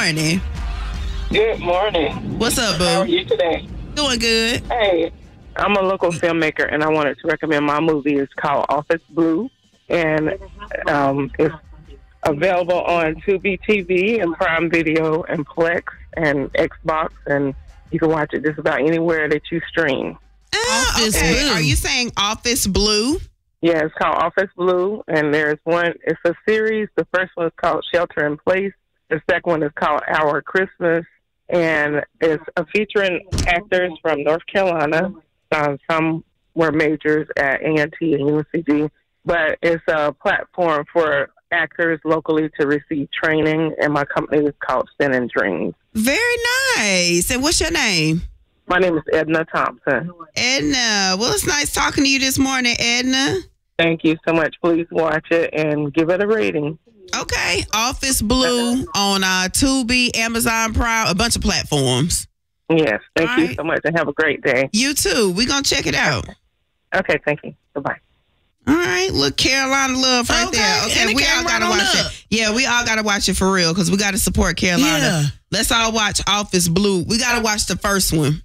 morning. Good morning. What's up, boo? How are you today? Doing good. Hey, I'm a local filmmaker, and I wanted to recommend my movie. It's called Office Blue, and it's available on Tubi TV and Prime Video and Plex and Xbox, and you can watch it just about anywhere that you stream. Office Blue. Are you saying Office Blue? Yeah, it's called Office Blue, and there's one. It's a series. The first one is called Shelter in Place. The second one is called Our Christmas, and it's featuring actors from North Carolina. Some were majors at A&T and UNCG, but it's a platform for actors locally to receive training, and my company is called Spinning Dreams. Very nice. And what's your name? My name is Edna Thompson. Edna. Well, it's nice talking to you this morning, Edna. Thank you so much. Please watch it and give it a rating. Okay. Office Blue on Tubi, Amazon Prime, a bunch of platforms. Yes. Thank you so much, and have a great day. You too. We're going to check it out. Okay. Thank you. Bye-bye. All right. Look, Carolina love right there. Okay. We all got to watch it. Yeah, we all got to watch it for real because we got to support Carolina. Yeah. Let's all watch Office Blue. We got to watch the first one.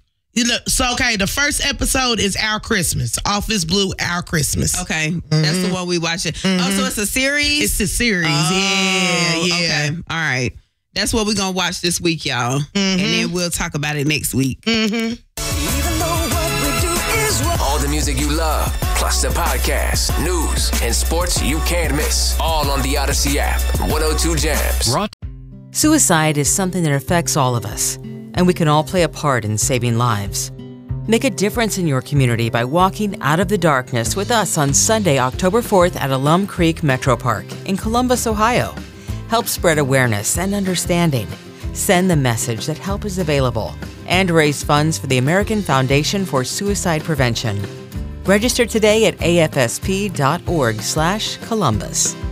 The first episode is Our Christmas. Office Blue, Our Christmas. Okay. That's the one we watching. Oh, so it's a series? It's a series. Yeah. Okay. All right. That's what we're going to watch this week, y'all. And then we'll talk about it next week. Even though what we do is wrong. All the music you love, plus the podcast, news, and sports you can't miss. All on the Odyssey app. 102 Jams. Suicide is something that affects all of us, and we can all play a part in saving lives. Make a difference in your community by walking out of the darkness with us on Sunday, October 4th at Alum Creek Metro Park in Columbus, Ohio. Help spread awareness and understanding. Send the message that help is available and raise funds for the American Foundation for Suicide Prevention. Register today at afsp.org/Columbus.